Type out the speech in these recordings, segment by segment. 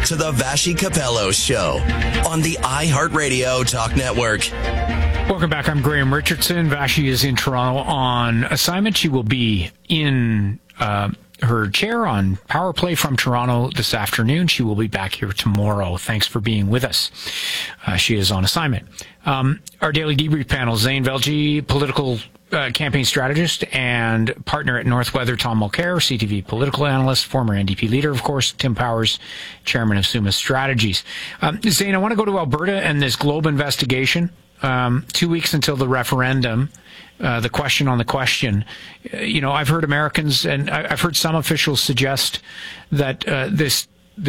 to the Vassy Capello Show on the iHeartRadio Talk Network. Welcome back. I'm Graham Richardson. Vassy is in Toronto on assignment. She will be in her chair on Power Play from Toronto this afternoon. She will be back here tomorrow. Thanks for being with us. She is on assignment. Our daily debrief panel, Zane Velji, political campaign strategist and partner at Northweather, Tom Mulcair, CTV political analyst, former NDP leader, of course, Tim Powers, chairman of Summa Strategies. Zane, I want to go to Alberta and this Globe investigation. 2 weeks until the referendum, the question on the question. I've heard Americans and I've heard some officials suggest that this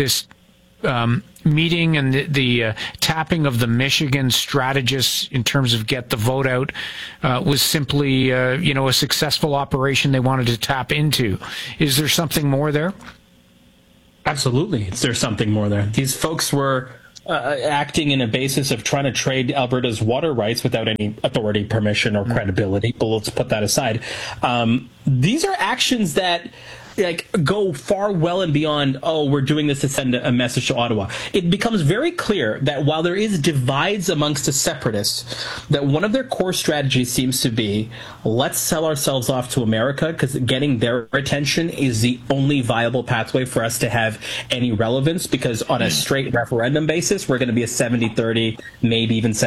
meeting and the tapping of the Michigan strategists in terms of get the vote out was simply, a successful operation they wanted to tap into. Is there something more there? Absolutely. There's something more there. These folks were acting in a basis of trying to trade Alberta's water rights without any authority, permission, or credibility. But let's put that aside. These are actions that go far well and beyond, we're doing this to send a message to Ottawa. It becomes very clear that while there is divides amongst the separatists, that one of their core strategies seems to be, let's sell ourselves off to America, because getting their attention is the only viable pathway for us to have any relevance, because on a straight referendum basis, we're going to be a 70-30, maybe even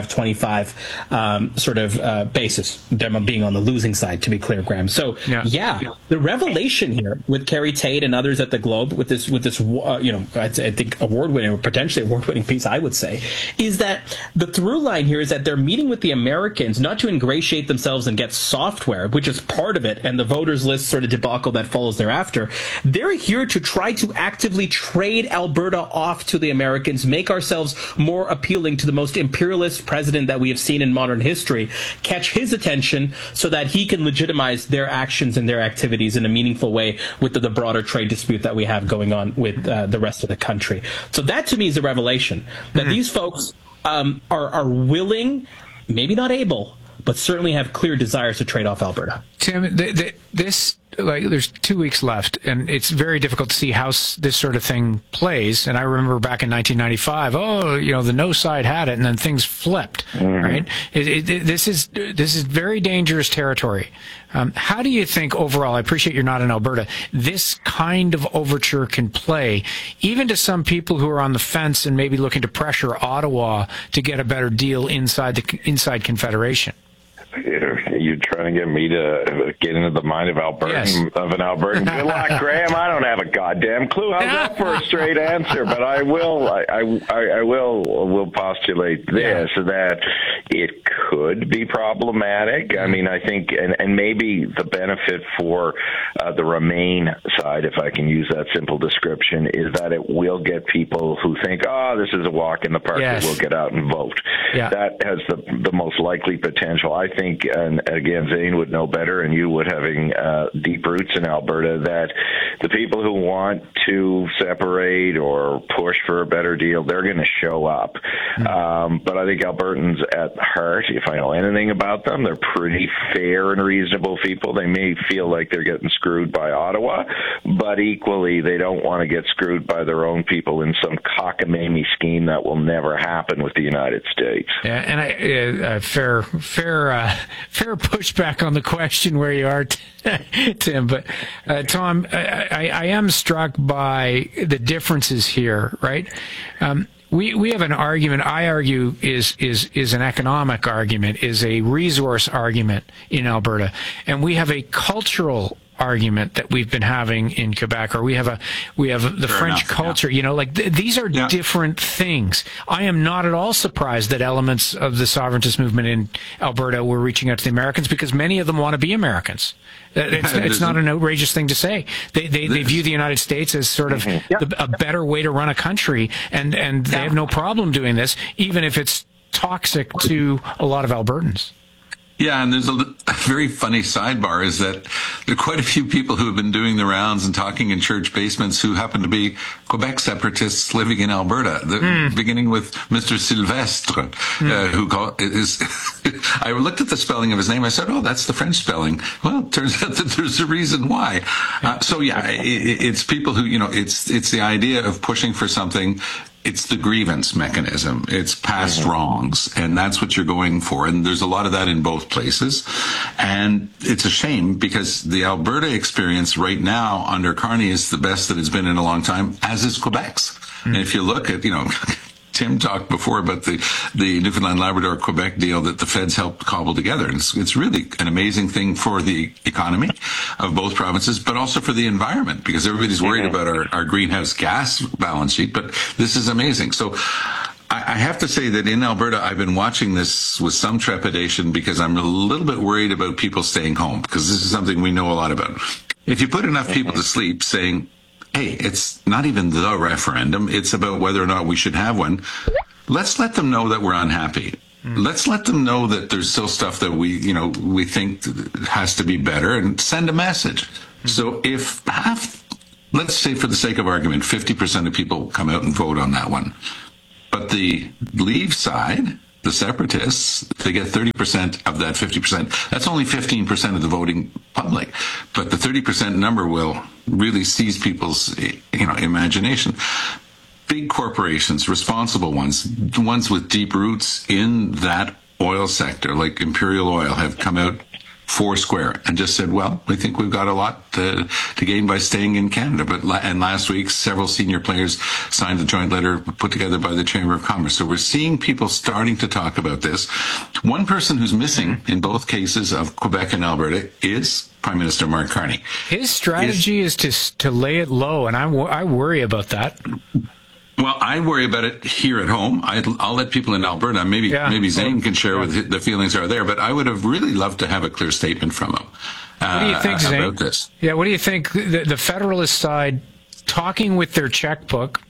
75-25 basis, them being on the losing side, to be clear, Graham. So, the revelation here with Kerry Tate and others at the Globe, with this, I think award-winning or potentially award-winning piece, I would say, is that the through line here is that they're meeting with the Americans not to ingratiate themselves and get software, which is part of it, and the voters list sort of debacle that follows thereafter. They're here to try to actively trade Alberta off to the Americans, make ourselves more appealing to the most imperialist president that we have seen in modern history, catch his attention so that he can legitimize their actions and their activities in a meaningful way with the broader trade dispute that we have going on with the rest of the country. So that, to me, is a revelation that these folks are willing, maybe not able, but certainly have clear desires to trade off Alberta. Tim, there's 2 weeks left, and it's very difficult to see how this sort of thing plays. And I remember back in 1995, the no side had it, and then things flipped. Right? This is very dangerous territory. How do you think overall? I appreciate you're not in Alberta. This kind of overture can play, even to some people who are on the fence and maybe looking to pressure Ottawa to get a better deal inside Confederation. You're trying to get me to get into the mind of an Albertan. Good luck, Graham. I don't have a goddamn clue. How's that for a straight answer? But I will postulate this, that it could be problematic. I mean, I think, and maybe the benefit for the Remain side, if I can use that simple description, is that it will get people who think, this is a walk in the park, that will get out and vote. Yeah. That has the most likely potential. I think, and again, Zane would know better, and you would, having deep roots in Alberta, that the people who want to separate or push for a better deal, they're going to show up. But I think Albertans at heart, if I know anything about them, they're pretty fair and reasonable people. They may feel like they're getting screwed by Ottawa, but equally they don't want to get screwed by their own people in some cockamamie scheme that will never happen with the United States. Yeah, and fair pushback on the question where you are, Tim. But Tom, I am struck by the differences here, right? We have an argument, I argue, is an economic argument, is a resource argument in Alberta. And we have a cultural argument that we've been having in Quebec, or we have the French culture, these are different things. I am not at all surprised that elements of the sovereigntist movement in Alberta were reaching out to the Americans, because many of them want to be Americans. It's not an outrageous thing to say. They view the United States as sort of a better way to run a country, and they have no problem doing this, even if it's toxic to a lot of Albertans. Yeah, and there's a very funny sidebar is that there are quite a few people who have been doing the rounds and talking in church basements who happen to be Quebec separatists living in Alberta, beginning with Mr. Sylvestre, who is... I looked at the spelling of his name. I said, oh, that's the French spelling. Well, it turns out that there's a reason why. It's people who, it's the idea of pushing for something. It's the grievance mechanism. It's past wrongs, and that's what you're going for. And there's a lot of that in both places. And it's a shame because the Alberta experience right now under Carney is the best that it's been in a long time, as is Quebec's. And if you look at, Tim talked before about the Newfoundland Labrador Quebec deal that the feds helped cobble together. And it's really an amazing thing for the economy of both provinces, but also for the environment, because everybody's worried about our greenhouse gas balance sheet. But this is amazing. So I have to say that in Alberta, I've been watching this with some trepidation because I'm a little bit worried about people staying home, because this is something we know a lot about. If you put enough people to sleep saying, hey, it's not even the referendum. It's about whether or not we should have one. Let's let them know that we're unhappy. Let's let them know that there's still stuff that we think has to be better, and send a message. So if let's say for the sake of argument, 50% of people come out and vote on that one, but the Leave side, the separatists, they get 30% of that 50%. That's only 15% of the voting public. But the 30% number will really seize people's, imagination. Big corporations, responsible ones with deep roots in that oil sector, like Imperial Oil, have come out foursquare and just said, well, we think we've got a lot to gain by staying in Canada. And last week, several senior players signed a joint letter put together by the Chamber of Commerce. So we're seeing people starting to talk about this. One person who's missing in both cases of Quebec and Alberta is Prime Minister Mark Carney. His strategy is to lay it low, and I worry about that. Well, I worry about it here at home. I'll let people in Alberta, maybe Zane can share what the feelings are there, but I would have really loved to have a clear statement from him what do you think, Zane? about this. Yeah, what do you think? The Federalist side talking with their checkbook,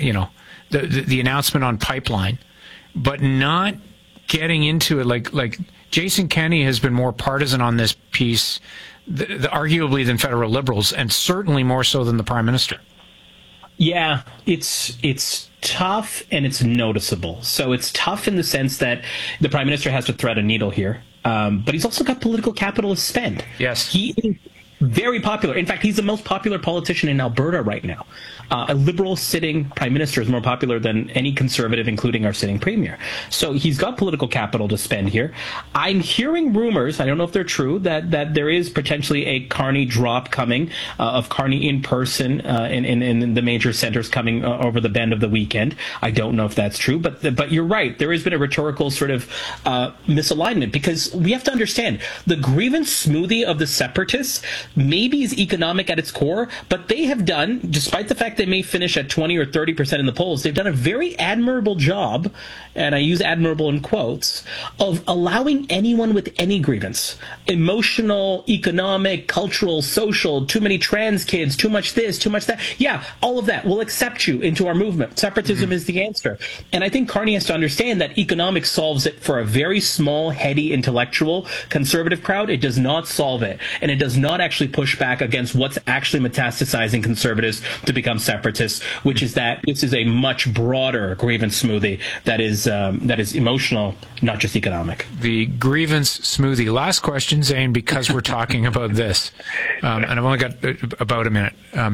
the announcement on pipeline, but not getting into it like Jason Kenney has been more partisan on this piece, arguably than federal Liberals, and certainly more so than the Prime Minister. Yeah, it's tough and it's noticeable. So it's tough in the sense that the Prime Minister has to thread a needle here, but he's also got political capital to spend. Yes. He is very popular. In fact, he's the most popular politician in Alberta right now. A Liberal sitting Prime Minister is more popular than any Conservative, including our sitting Premier. So he's got political capital to spend here. I'm hearing rumors, I don't know if they're true, that there is potentially a Carney drop coming, of Carney in person in the major centers coming over the bend of the weekend. I don't know if that's true, but you're right. There has been a rhetorical sort of misalignment, because we have to understand the grievance smoothie of the separatists maybe is economic at its core, but they have done, despite the fact they may finish at 20 or 30% in the polls, they've done a very admirable job, and I use admirable in quotes, of allowing anyone with any grievance, emotional, economic, cultural, social, too many trans kids, too much this, too much that. Yeah, all of that. We'll accept you into our movement. Separatism is the answer. And I think Carney has to understand that economics solves it for a very small, heady, intellectual, conservative crowd. It does not solve it. And it does not actually push back against what's actually metastasizing conservatives to become separatists, which is that this is a much broader grievance smoothie that is emotional, not just economic. The grievance smoothie. Last question, Zane, because we're talking about this, and I've only got about a minute.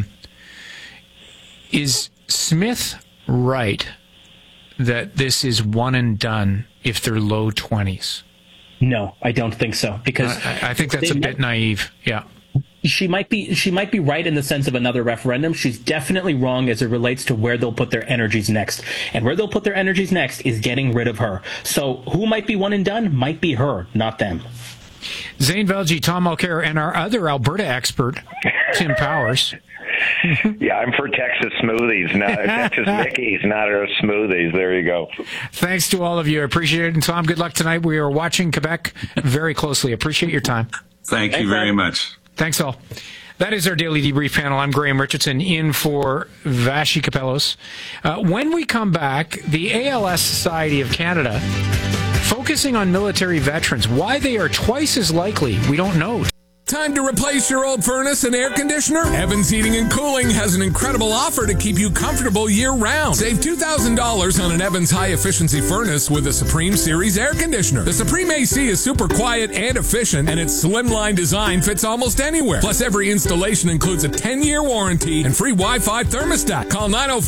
Is Smith right that this is one and done if they're low 20s? No, I don't think so, because I think that's a bit naive. Yeah. She might be right in the sense of another referendum. She's definitely wrong as it relates to where they'll put their energies next. And where they'll put their energies next is getting rid of her. So who might be one and done? Might be her, not them. Zane Velji, Tom Mulcair, and our other Alberta expert, Tim Powers. Yeah, I'm for Texas smoothies, not Texas Mickeys, not our smoothies. There you go. Thanks to all of you. I appreciate it. And Tom, good luck tonight. We are watching Quebec very closely. Appreciate your time. Thank you very much. Thanks all. That is our daily debrief panel. I'm Graham Richardson in for Vassy Kapelos. When we come back, the ALS Society of Canada focusing on military veterans. Why they are twice as likely, we don't know. Time to replace your old furnace and air conditioner? Evans Heating and Cooling has an incredible offer to keep you comfortable year-round. Save $2,000 on an Evans high-efficiency furnace with a Supreme Series air conditioner. The Supreme AC is super quiet and efficient, and its slimline design fits almost anywhere. Plus, every installation includes a 10-year warranty and free Wi-Fi thermostat. Call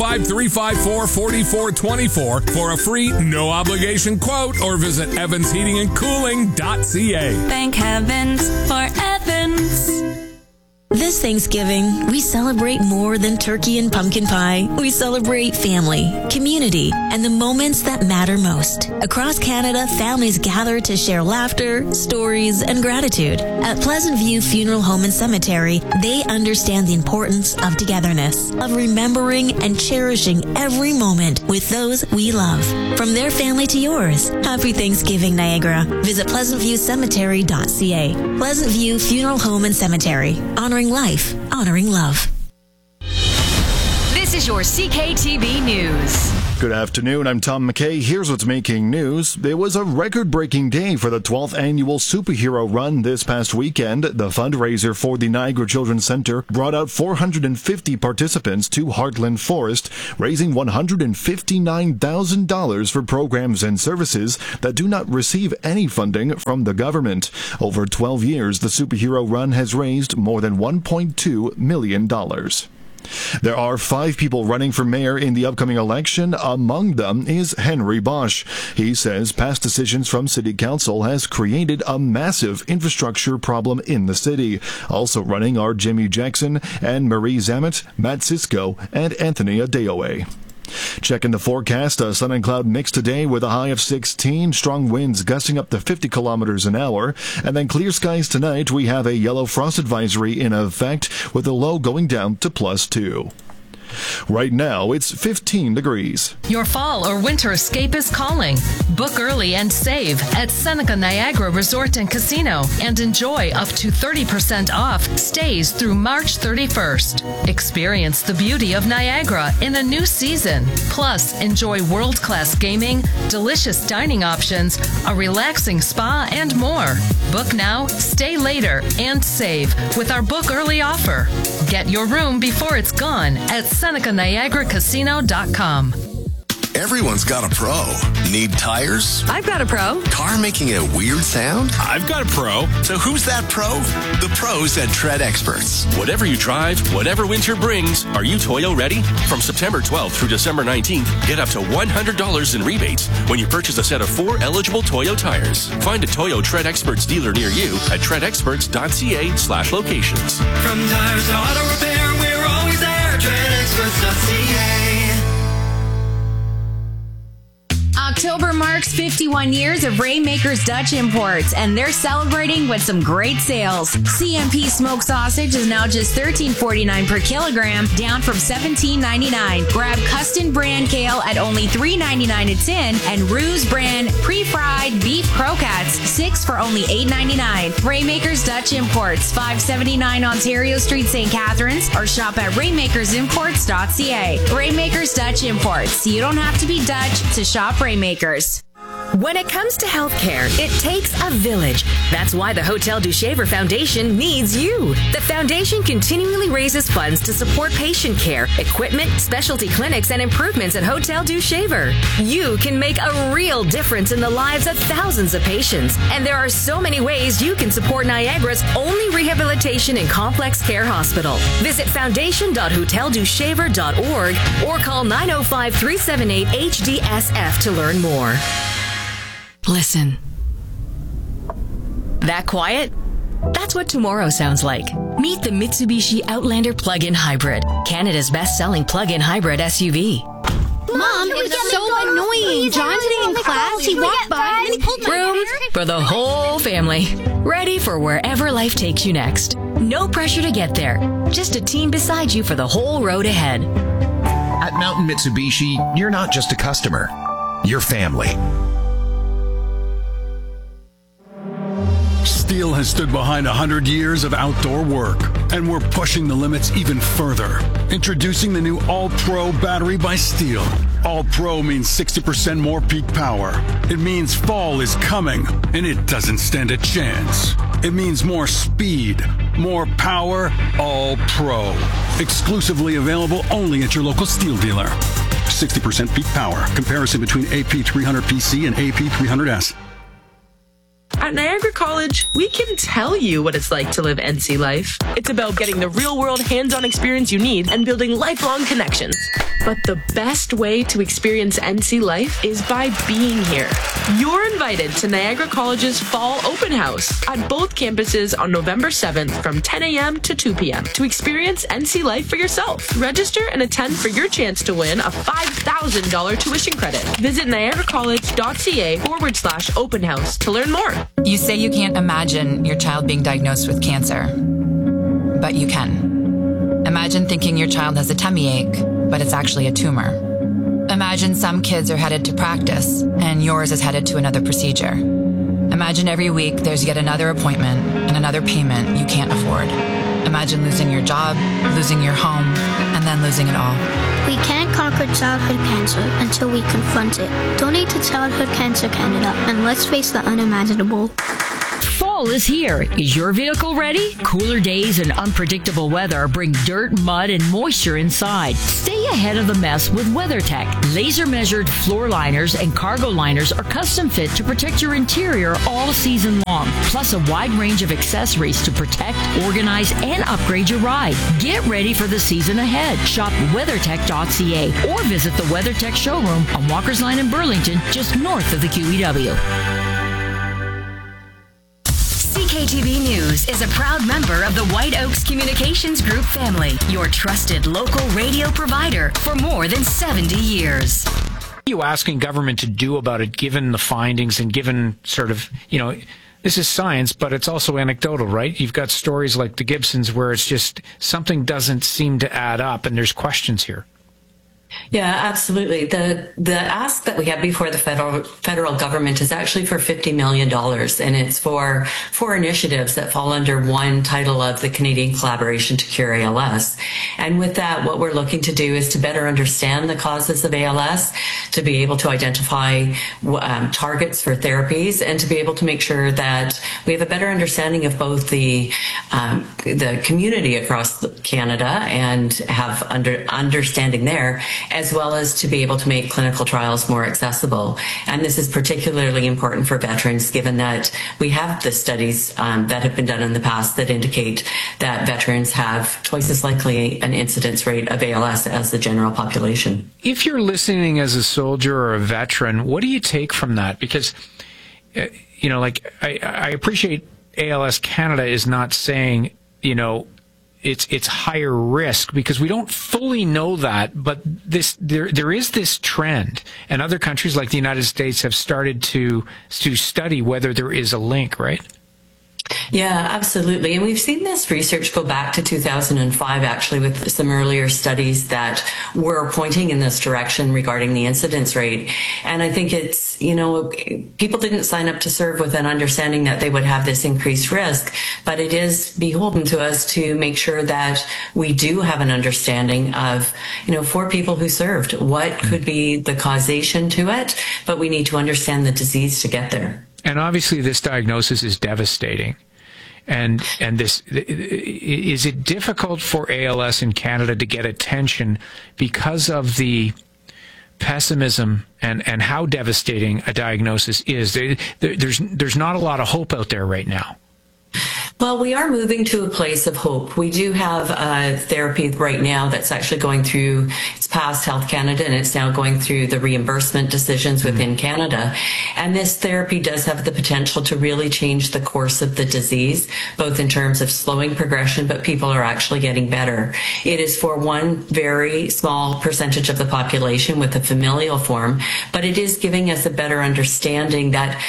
905-354-4424 for a free, no-obligation quote, or visit evansheatingandcooling.ca. Thank heavens for Evans. This Thanksgiving, we celebrate more than turkey and pumpkin pie. We celebrate family, community, and the moments that matter most. Across Canada, families gather to share laughter, stories, and gratitude. At Pleasant View Funeral Home and Cemetery, they understand the importance of togetherness, of remembering and cherishing every moment with those we love. From their family to yours, happy Thanksgiving, Niagara. Visit pleasantviewcemetery.ca. Pleasant View Funeral Home and Cemetery, honoring life, honoring love. This is your CKTB News. Good afternoon, I'm Tom McKay. Here's what's making news. It was a record-breaking day for the 12th annual Superhero Run this past weekend. The fundraiser for the Niagara Children's Centre brought out 450 participants to Heartland Forest, raising $159,000 for programs and services that do not receive any funding from the government. Over 12 years, the Superhero Run has raised more than $1.2 million. There are 5 people running for mayor in the upcoming election. Among them is Henry Bosch. He says past decisions from City Council has created a massive infrastructure problem in the city. Also running are Jimmy Jackson and Marie Zamet, Matt Cisco, and Anthony Adeoye. Checking the forecast, a sun and cloud mix today with a high of 16, strong winds gusting up to 50 kilometers an hour, and then clear skies tonight. We have a yellow frost advisory in effect with the low going down to +2. Right now, it's 15 degrees. Your fall or winter escape is calling. Book early and save at Seneca Niagara Resort and Casino and enjoy up to 30% off stays through March 31st. Experience the beauty of Niagara in a new season. Plus, enjoy world-class gaming, delicious dining options, a relaxing spa, and more. Book now, stay later, and save with our book early offer. Get your room before it's gone at SenecaNiagaraCasino.com. Everyone's got a pro. Need tires? I've got a pro. Car making a weird sound? I've got a pro. So who's that pro? The pros at Tread Experts. Whatever you drive, whatever winter brings, are you Toyo ready? From September 12th through December 19th, get up to $100 in rebates when you purchase a set of 4 eligible Toyo tires. Find a Toyo Tread Experts dealer near you at treadexperts.ca/locations. From tires to auto repair, we're always there. TreadExperts.ca. October marks 51 years of Rainmakers Dutch Imports, and they're celebrating with some great sales. CMP smoked sausage is now just $13.49 per kilogram, down from $17.99. Grab Custom brand kale at only $3.99 a tin, and Ruse brand pre-fried beef croquettes, 6 for only $8.99. Rainmakers Dutch Imports, 579 Ontario Street, St. Catharines, or shop at rainmakersimports.ca. Rainmakers Dutch Imports. You don't have to be Dutch to shop Rainmakers. When it comes to healthcare, it takes a village. That's why the Hotel du Shaver Foundation needs you. The foundation continually raises funds to support patient care, equipment, specialty clinics, and improvements at Hotel du Shaver. You can make a real difference in the lives of thousands of patients. And there are so many ways you can support Niagara's only rehabilitation and complex care hospital. Visit foundation.hoteldushaver.org or call 905-378-HDSF to learn more. Listen. That quiet? That's what tomorrow sounds like. Meet the Mitsubishi Outlander Plug-in Hybrid, Canada's best-selling plug-in hybrid SUV. Mom, it was so annoying. John today in class, he walked by and he pulled my Room hair. for the whole family. Ready for wherever life takes you next. No pressure to get there. Just a team beside you for the whole road ahead. At Mountain Mitsubishi, you're not just a customer. You're family. Steel has stood behind 100 years of outdoor work, and we're pushing the limits even further. Introducing the new All-Pro battery by Steel. All-Pro means 60% more peak power. It means fall is coming, and it doesn't stand a chance. It means more speed, more power, All-Pro. Exclusively available only at your local Steel dealer. 60% peak power. Comparison between AP300PC and AP300S. At Niagara College, we can tell you what it's like to live NC life. It's about getting the real-world hands-on experience you need and building lifelong connections. But the best way to experience NC life is by being here. You're invited to Niagara College's Fall Open House at both campuses on November 7th from 10 a.m. to 2 p.m. to experience NC life for yourself. Register and attend for your chance to win a $5,000 tuition credit. Visit niagaracollege.ca/open house to learn more. You say you can't imagine your child being diagnosed with cancer, but you can. Imagine thinking your child has a tummy ache, but it's actually a tumor. Imagine some kids are headed to practice, and yours is headed to another procedure. Imagine every week there's yet another appointment and another payment you can't afford. Imagine losing your job, losing your home, and then losing it all. We can't conquer childhood cancer until we confront it. Donate to Childhood Cancer Canada, and let's face the unimaginable. Fall is here. Is your vehicle ready? Cooler days and unpredictable weather bring dirt, mud, and moisture inside. Stay ahead of the mess with WeatherTech. Laser-measured floor liners and cargo liners are custom fit to protect your interior all season long. Plus a wide range of accessories to protect, organize, and upgrade your ride. Get ready for the season ahead. Shop WeatherTech.ca or visit the WeatherTech showroom on Walker's Line in Burlington, just north of the QEW. CKTV News is a proud member of the White Oaks Communications Group family, your trusted local radio provider for more than 70 years. What are you asking government to do about it, given the findings and given sort of, this is science, but it's also anecdotal, right? You've got stories like the Gibsons where it's just something doesn't seem to add up, and there's questions here. Yeah, absolutely. The ask that we have before the federal government is actually for $50 million, and it's for four initiatives that fall under one title of the Canadian Collaboration to Cure ALS. And with that, what we're looking to do is to better understand the causes of ALS, to be able to identify targets for therapies, and to be able to make sure that we have a better understanding of both the community across Canada and have understanding there, as well as to be able to make clinical trials more accessible. And this is particularly important for veterans, given that we have the studies that have been done in the past that indicate that veterans have twice as likely an incidence rate of ALS as the general population. If you're listening as a soldier or a veteran, what do you take from that? Because, I appreciate ALS Canada is not saying, it's higher risk, because we don't fully know that, but there is this trend, and other countries like the United States have started to study whether there is a link, right? Yeah, absolutely. And we've seen this research go back to 2005, actually, with some earlier studies that were pointing in this direction regarding the incidence rate. And I think it's, people didn't sign up to serve with an understanding that they would have this increased risk, but it is beholden to us to make sure that we do have an understanding of, for people who served, what could be the causation to it, but we need to understand the disease to get there. And obviously this diagnosis is devastating. And this, is it difficult for ALS in Canada to get attention because of the pessimism and how devastating a diagnosis is? There's not a lot of hope out there right now. Well, we are moving to a place of hope. We do have a therapy right now that's actually going through, it's past Health Canada, and it's now going through the reimbursement decisions within Canada. And this therapy does have the potential to really change the course of the disease, both in terms of slowing progression, but people are actually getting better. It is for one very small percentage of the population with a familial form, but it is giving us a better understanding that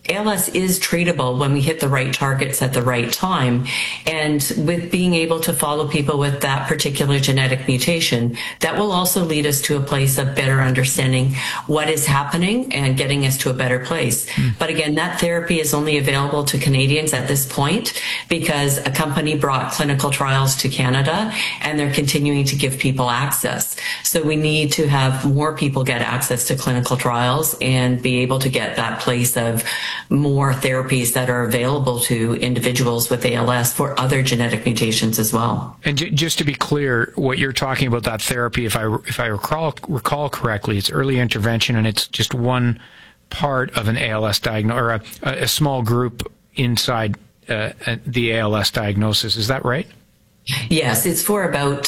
ALS is treatable when we hit the right targets at the right time. And with being able to follow people with that particular genetic mutation, that will also lead us to a place of better understanding what is happening and getting us to a better place. But again, that therapy is only available to Canadians at this point because a company brought clinical trials to Canada and they're continuing to give people access. So we need to have more people get access to clinical trials and be able to get that place of more therapies that are available to individuals with ALS for other genetic mutations as well. And just to be clear, what you're talking about, that therapy, if I recall correctly, it's early intervention and it's just one part of an ALS diagnosis, or a small group inside the ALS diagnosis. Is that right? Yes, it's for about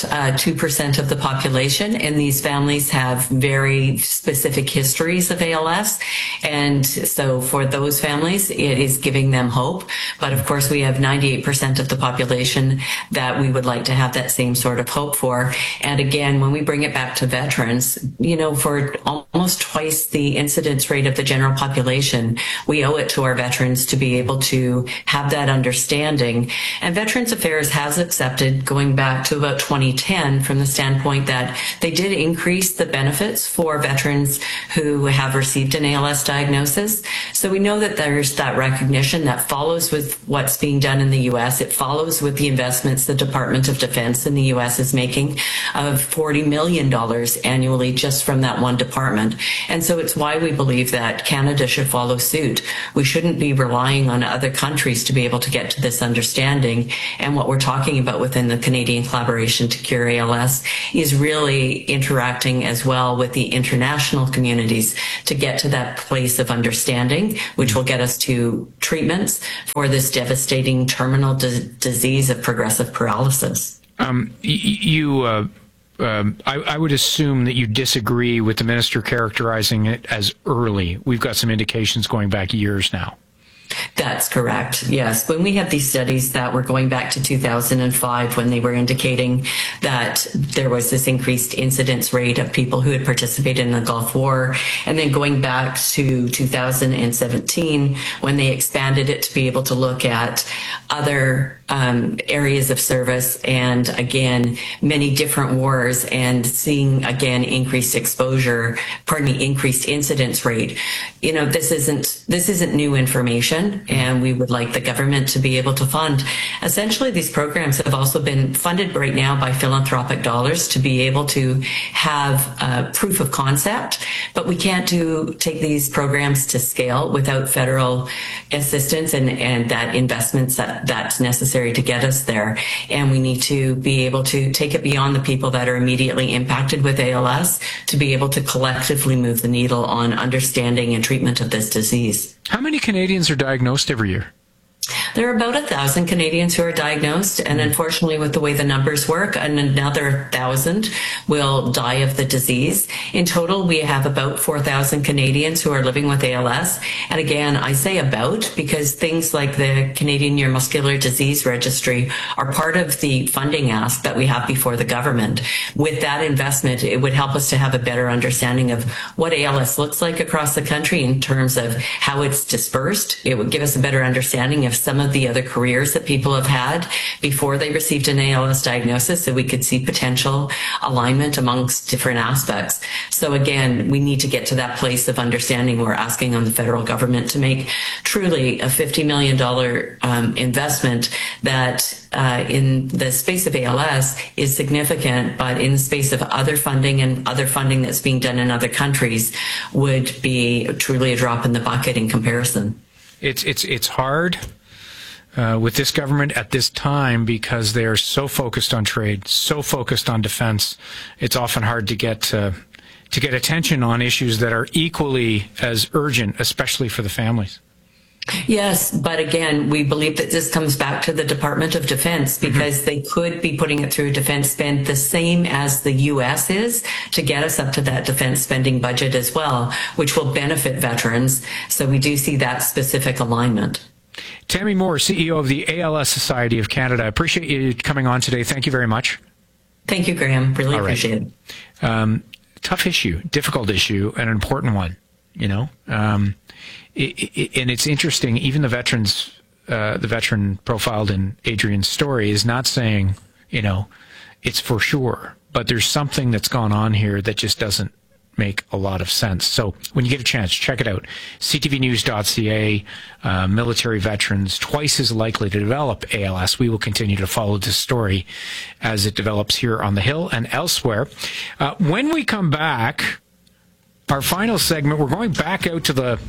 2% of the population, and these families have very specific histories of ALS. And so for those families, it is giving them hope. But of course, we have 98% of the population that we would like to have that same sort of hope for. And again, when we bring it back to veterans, you know, for almost twice the incidence rate of the general population, we owe it to our veterans to be able to have that understanding. And Veterans Affairs has accepted, going back to about 2010, from the standpoint that they did increase the benefits for veterans who have received an ALS diagnosis. So we know that there's that recognition that follows with what's being done in the U.S. It follows with the investments the Department of Defense in the U.S. is making of $40 million annually just from that one department. And so it's why we believe that Canada should follow suit. We shouldn't be relying on other countries to be able to get to this understanding. And what we're talking about within the Canadian Collaboration to Cure ALS is really interacting as well with the international communities to get to that place of understanding, which will get us to treatments for this devastating terminal disease of progressive paralysis. I would assume that you disagree with the minister characterizing it as early. We've got some indications going back years now. That's correct. Yes. When we have these studies that were going back to 2005, when they were indicating that there was this increased incidence rate of people who had participated in the Gulf War, and then going back to 2017, when they expanded it to be able to look at other areas of service and, again, many different wars, and seeing, again, increased increased incidence rate. You know, this isn't new information, and we would like the government to be able to fund. Essentially, these programs have also been funded right now by philanthropic dollars to be able to have proof of concept, but we can't take these programs to scale without federal assistance and that investments that's necessary to get us there. And we need to be able to take it beyond the people that are immediately impacted with ALS to be able to collectively move the needle on understanding and treatment of this disease. How many Canadians are diagnosed every year? There are about 1,000 Canadians who are diagnosed, and unfortunately, with the way the numbers work, another 1,000 will die of the disease. In total, we have about 4,000 Canadians who are living with ALS. And again, I say about because things like the Canadian Neuromuscular Disease Registry are part of the funding ask that we have before the government. With that investment, it would help us to have a better understanding of what ALS looks like across the country in terms of how it's dispersed. It would give us a better understanding of some of the other careers that people have had before they received an ALS diagnosis, so we could see potential alignment amongst different aspects. So again, we need to get to that place of understanding. We're asking on the federal government to make truly a $50 million investment that in the space of ALS is significant, but in the space of other funding and other funding that's being done in other countries would be truly a drop in the bucket in comparison. It's hard with this government at this time because they're so focused on trade, so focused on defense. It's often hard to get attention on issues that are equally as urgent, especially for the families. Yes, but again, we believe that this comes back to the Department of Defense because they could be putting it through defense spend the same as the U.S. is to get us up to that defense spending budget as well, which will benefit veterans. So we do see that specific alignment. Tammy Moore, CEO of the ALS Society of Canada. I appreciate you coming on today. Thank you very much. Thank you, Graham. Really appreciate it. Tough issue, difficult issue, and an important one. And it's interesting. Even the veteran profiled in Adrian's story is not saying, it's for sure. But there's something that's gone on here that just doesn't make a lot of sense. So when you get a chance, check it out. ctvnews.ca, military veterans twice as likely to develop ALS. We will continue to follow this story as it develops here on the Hill and elsewhere. When we come back, our final segment, we're going back out to the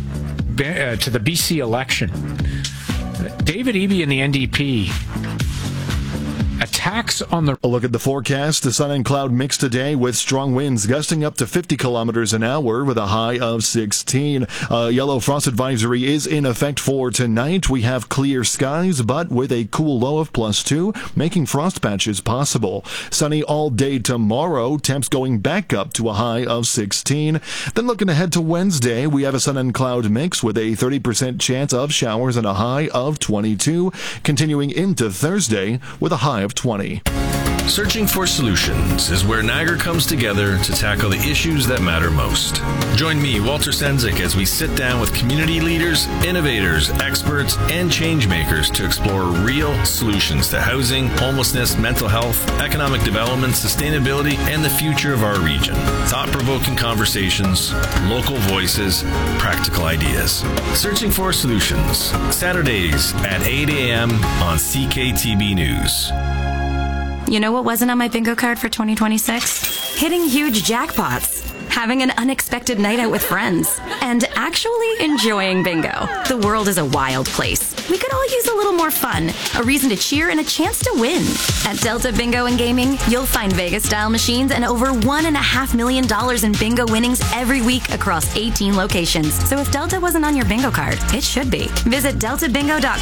BC election. David Eby and the NDP. Attacks on the... A look at the forecast. The sun and cloud mix today with strong winds gusting up to 50 kilometers an hour with a high of 16. A yellow frost advisory is in effect for tonight. We have clear skies, but with a cool low of +2, making frost patches possible. Sunny all day tomorrow. Temps going back up to a high of 16. Then looking ahead to Wednesday, we have a sun and cloud mix with a 30% chance of showers and a high of 22. Continuing into Thursday with a high of 20. Searching for Solutions is where Niagara comes together to tackle the issues that matter most. Join me, Walter Sendzik, as we sit down with community leaders, innovators, experts, and change makers to explore real solutions to housing, homelessness, mental health, economic development, sustainability, and the future of our region. Thought-provoking conversations, local voices, practical ideas. Searching for Solutions, Saturdays at 8 a.m. on CKTB News. You know what wasn't on my bingo card for 2026? Hitting huge jackpots, having an unexpected night out with friends, and actually enjoying bingo. The world is a wild place. We could all use a little more fun, a reason to cheer, and a chance to win. At Delta Bingo and Gaming, you'll find Vegas-style machines and over $1.5 million in bingo winnings every week across 18 locations. So if Delta wasn't on your bingo card, it should be. Visit deltabingo.com